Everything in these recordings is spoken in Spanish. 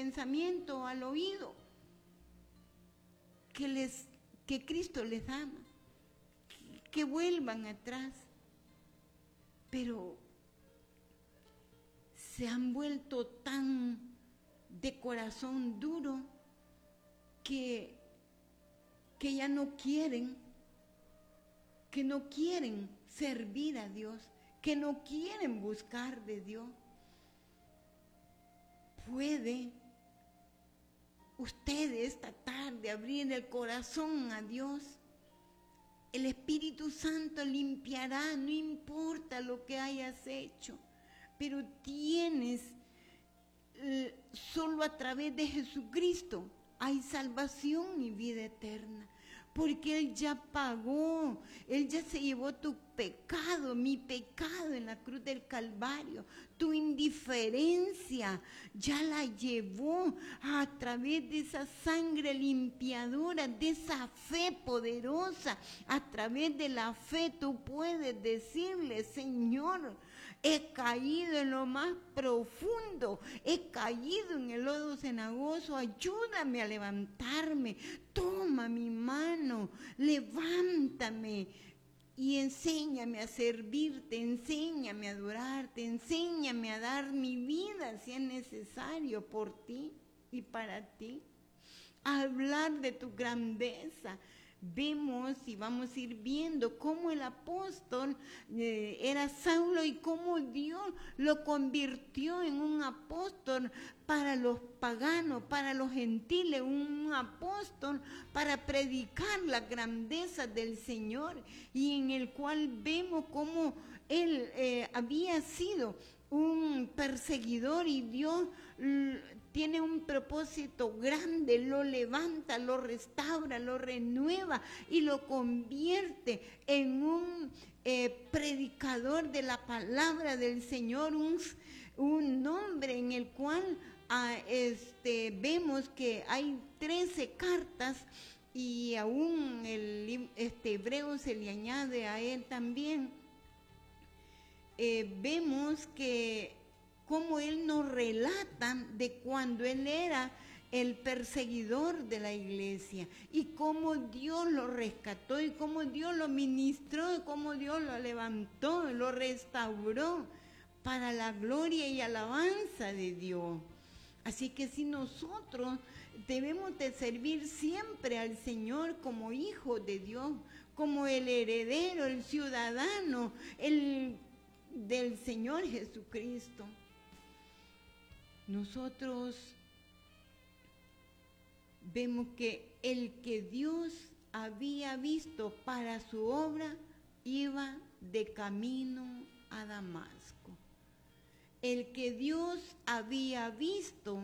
pensamiento, al oído, que Cristo les ama, que vuelvan atrás. Pero se han vuelto tan de corazón duro que ya no quieren, que no quieren servir a Dios, que no quieren buscar de Dios. Puede usted esta tarde abrir el corazón a Dios. El Espíritu Santo limpiará, no importa lo que hayas hecho, pero tienes, solo a través de Jesucristo hay salvación y vida eterna. Porque Él ya pagó, Él ya se llevó tu pecado, mi pecado en la cruz del Calvario. Tu indiferencia ya la llevó a través de esa sangre limpiadora, de esa fe poderosa. A través de la fe tú puedes decirle: Señor, he caído en lo más profundo, he caído en el lodo cenagoso, ayúdame a levantarme, toma mi mano, levántame y enséñame a servirte, enséñame a adorarte, enséñame a dar mi vida si es necesario por ti y para ti, a hablar de tu grandeza. Vemos y vamos a ir viendo cómo el apóstol era Saulo y cómo Dios lo convirtió en un apóstol para los paganos, para los gentiles, un apóstol para predicar la grandeza del Señor, y en el cual vemos cómo él había sido un perseguidor y Dios tiene un propósito grande, lo levanta, lo restaura, lo renueva y lo convierte en un predicador de la palabra del Señor, un hombre en el cual vemos que hay 13 cartas y aún el Hebreo se le añade a él también. Vemos que como él nos relata de cuando él era el perseguidor de la iglesia y cómo Dios lo rescató y cómo Dios lo ministró y cómo Dios lo levantó, lo restauró para la gloria y alabanza de Dios. Así que si nosotros debemos de servir siempre al Señor como hijos de Dios, como el heredero, el ciudadano, del Señor Jesucristo. Nosotros vemos que el que Dios había visto para su obra iba de camino a Damasco. El que Dios había visto,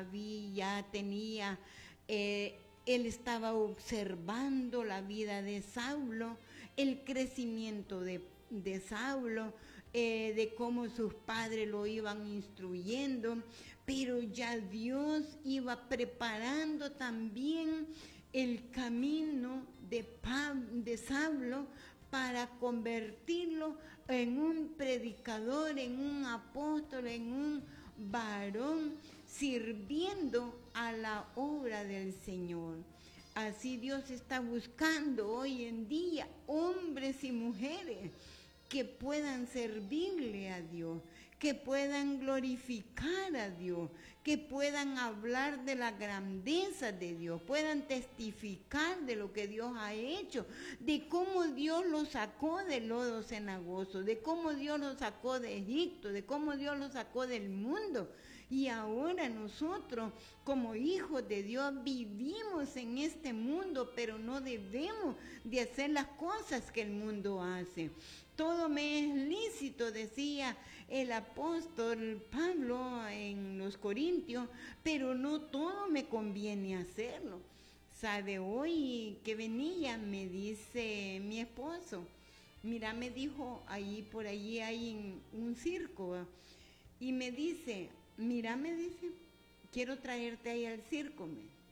él estaba observando la vida de Saulo, el crecimiento de Saulo, de cómo sus padres lo iban instruyendo, pero ya Dios iba preparando también el camino de Saulo para convertirlo en un predicador, en un apóstol, en un varón, sirviendo a la obra del Señor. Así Dios está buscando hoy en día hombres y mujeres que puedan servirle a Dios, que puedan glorificar a Dios, que puedan hablar de la grandeza de Dios, puedan testificar de lo que Dios ha hecho, de cómo Dios los sacó del lodo cenagoso, de cómo Dios los sacó de Egipto, de cómo Dios los sacó del mundo. Y ahora nosotros, como hijos de Dios, vivimos en este mundo, pero no debemos de hacer las cosas que el mundo hace. Todo me es lícito, decía el apóstol Pablo en los Corintios, pero no todo me conviene hacerlo. ¿Sabe? Hoy que venía, me dice mi esposo, mira, me dijo, por allí hay un circo, y me dice, mira, me dice, quiero traerte ahí al circo.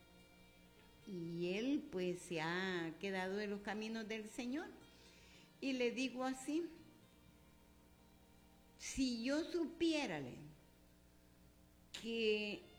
Y él pues se ha quedado en los caminos del Señor. Y le digo así, si yo supiérale que